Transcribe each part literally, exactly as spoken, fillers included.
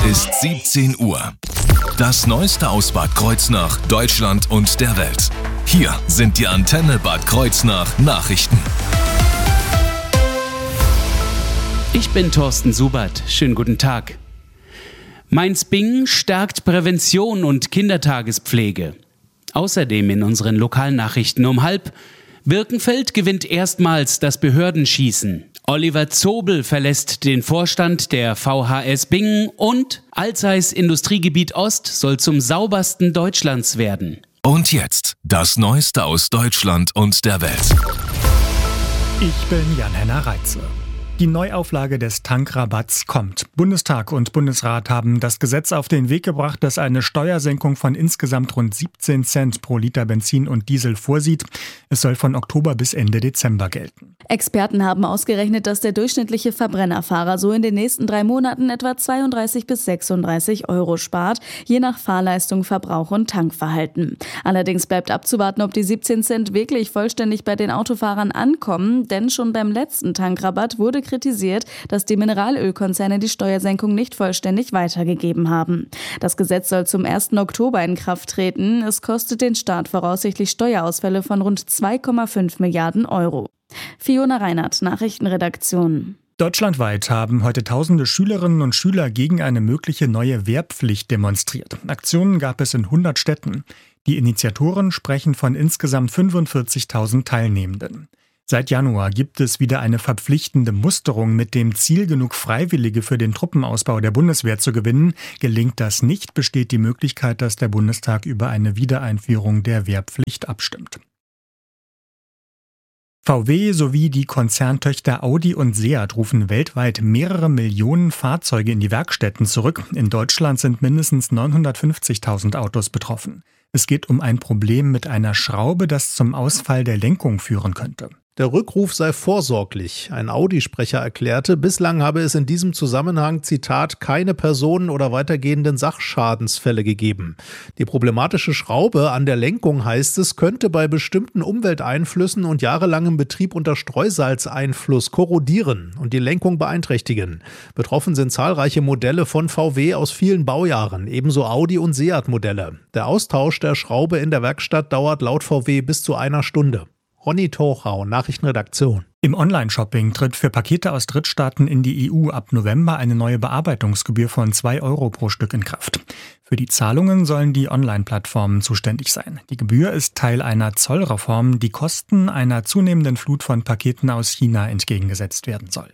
ist siebzehn Uhr. Das Neueste aus Bad Kreuznach, Deutschland und der Welt. Hier sind die Antenne Bad Kreuznach Nachrichten. Ich bin Thorsten Subert. Schönen guten Tag. Mainz-Bingen stärkt Prävention und Kindertagespflege. Außerdem in unseren lokalen Nachrichten um halb: Birkenfeld gewinnt erstmals das Behördenschießen. Oliver Zobel verlässt den Vorstand der V H S Bingen und Alzeis Industriegebiet Ost soll zum saubersten Deutschlands werden. Und jetzt das Neueste aus Deutschland und der Welt. Ich bin Jan-Henner Reitze. Die Neuauflage des Tankrabatts kommt. Bundestag und Bundesrat haben das Gesetz auf den Weg gebracht, das eine Steuersenkung von insgesamt rund siebzehn Cent pro Liter Benzin und Diesel vorsieht. Es soll von Oktober bis Ende Dezember gelten. Experten haben ausgerechnet, dass der durchschnittliche Verbrennerfahrer so in den nächsten drei Monaten etwa zweiunddreißig bis sechsunddreißig Euro spart, je nach Fahrleistung, Verbrauch und Tankverhalten. Allerdings bleibt abzuwarten, ob die siebzehn Cent wirklich vollständig bei den Autofahrern ankommen, denn schon beim letzten Tankrabatt wurde kritisiert, dass die Mineralölkonzerne die Steuersenkung nicht vollständig weitergegeben haben. Das Gesetz soll zum ersten Oktober in Kraft treten. Es kostet den Staat voraussichtlich Steuerausfälle von rund zwei Komma fünf Milliarden Euro. Fiona Reinhardt, Nachrichtenredaktion. Deutschlandweit haben heute tausende Schülerinnen und Schüler gegen eine mögliche neue Wehrpflicht demonstriert. Aktionen gab es in hundert Städten. Die Initiatoren sprechen von insgesamt fünfundvierzigtausend Teilnehmenden. Seit Januar gibt es wieder eine verpflichtende Musterung mit dem Ziel, genug Freiwillige für den Truppenausbau der Bundeswehr zu gewinnen. Gelingt das nicht, besteht die Möglichkeit, dass der Bundestag über eine Wiedereinführung der Wehrpflicht abstimmt. V W sowie die Konzerntöchter Audi und Seat rufen weltweit mehrere Millionen Fahrzeuge in die Werkstätten zurück. In Deutschland sind mindestens neunhundertfünfzigtausend Autos betroffen. Es geht um ein Problem mit einer Schraube, das zum Ausfall der Lenkung führen könnte. Der Rückruf sei vorsorglich. Ein Audi-Sprecher erklärte, bislang habe es in diesem Zusammenhang, Zitat, keine Personen- oder weitergehenden Sachschadensfälle gegeben. Die problematische Schraube an der Lenkung, heißt es, könnte bei bestimmten Umwelteinflüssen und jahrelangem Betrieb unter Streusalzeinfluss korrodieren und die Lenkung beeinträchtigen. Betroffen sind zahlreiche Modelle von V W aus vielen Baujahren, ebenso Audi- und Seat-Modelle. Der Austausch der Schraube in der Werkstatt dauert laut V W bis zu einer Stunde. Ronny Tochau, Nachrichtenredaktion. Im Online-Shopping tritt für Pakete aus Drittstaaten in die E U ab November eine neue Bearbeitungsgebühr von zwei Euro pro Stück in Kraft. Für die Zahlungen sollen die Online-Plattformen zuständig sein. Die Gebühr ist Teil einer Zollreform, die Kosten einer zunehmenden Flut von Paketen aus China entgegengesetzt werden soll.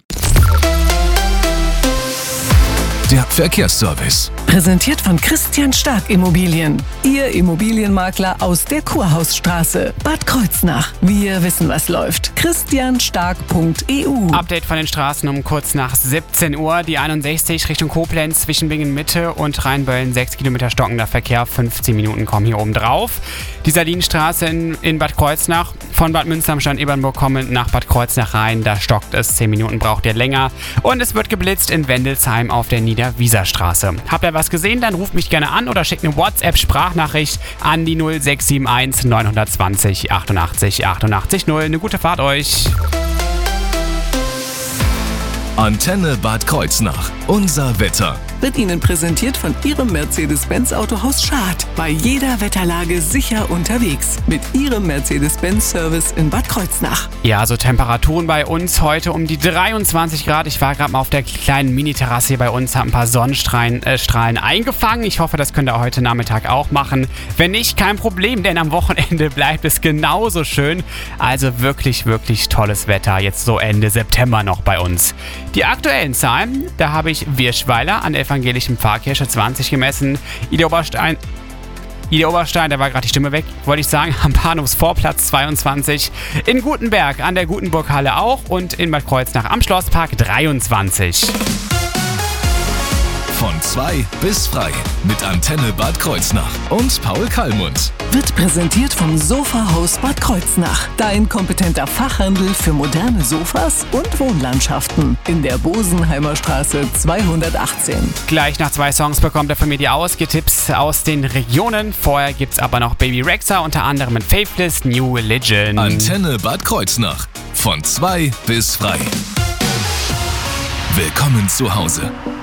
Der Verkehrsservice. Präsentiert von Christian Stark Immobilien. Ihr Immobilienmakler aus der Kurhausstraße, Bad Kreuznach. Wir wissen, was läuft. christian stark punkt e u. Update von den Straßen um kurz nach siebzehn Uhr. Die einundsechzig Richtung Koblenz zwischen Bingen Mitte und Rheinböllen. sechs Kilometer stockender Verkehr. fünfzehn Minuten kommen hier oben drauf. Die Salinenstraße in, in Bad Kreuznach. Von Bad Münster am Stand Ebernburg kommend nach Bad Kreuznach rein. Da stockt es. zehn Minuten braucht ihr länger. Und es wird geblitzt in Wendelsheim auf der Niederwieserstraße. Habt ihr was gesehen? Dann ruft mich gerne an oder schickt eine WhatsApp-Sprachnachricht an die null sechs sieben eins neun zwei null achtundachtzig achtundachtzig null. Eine gute Fahrt euch. Antenne Bad Kreuznach. Unser Wetter. Wird Ihnen präsentiert von Ihrem Mercedes-Benz-Autohaus Schad. Bei jeder Wetterlage sicher unterwegs. Mit Ihrem Mercedes-Benz-Service in Bad Kreuznach. Ja, so Temperaturen bei uns heute um die dreiundzwanzig Grad. Ich war gerade mal auf der kleinen Mini-Terrasse hier bei uns, habe ein paar Sonnenstrahlen äh, Strahlen eingefangen. Ich hoffe, das könnt ihr heute Nachmittag auch machen. Wenn nicht, kein Problem, denn am Wochenende bleibt es genauso schön. Also wirklich, wirklich tolles Wetter. Jetzt so Ende September noch bei uns. Die aktuellen Zahlen, da habe ich Wirschweiler an der evangelischen Pfarrkirche zwanzig gemessen. Ida Oberstein, Ida Oberstein, da war gerade die Stimme weg, wollte ich sagen, am Bahnhofsvorplatz zweiundzwanzig. In Gutenberg an der Gutenburghalle auch und in Bad Kreuznach am Schlosspark dreiundzwanzig. Von zwei bis frei mit Antenne Bad Kreuznach und Paul Kallmund. Wird präsentiert vom Sofahaus Bad Kreuznach. Dein kompetenter Fachhandel für moderne Sofas und Wohnlandschaften. In der Bosenheimer Straße zweihundertachtzehn. Gleich nach zwei Songs bekommt er von mir die Ausgetipps aus den Regionen. Vorher gibt's aber noch Baby Rexha, unter anderem mit Faithless New Religion. Antenne Bad Kreuznach. Von zwei bis frei. Willkommen zu Hause.